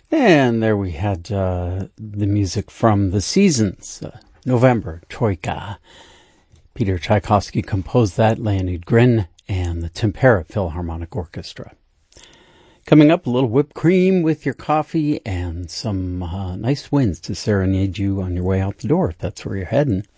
And there we had the music from The Seasons, November, Troika. Peter Tchaikovsky composed that, Leonid Grin, and the Tempera Philharmonic Orchestra. Coming up, a little whipped cream with your coffee and some nice winds to serenade you on your way out the door, if that's where you're heading.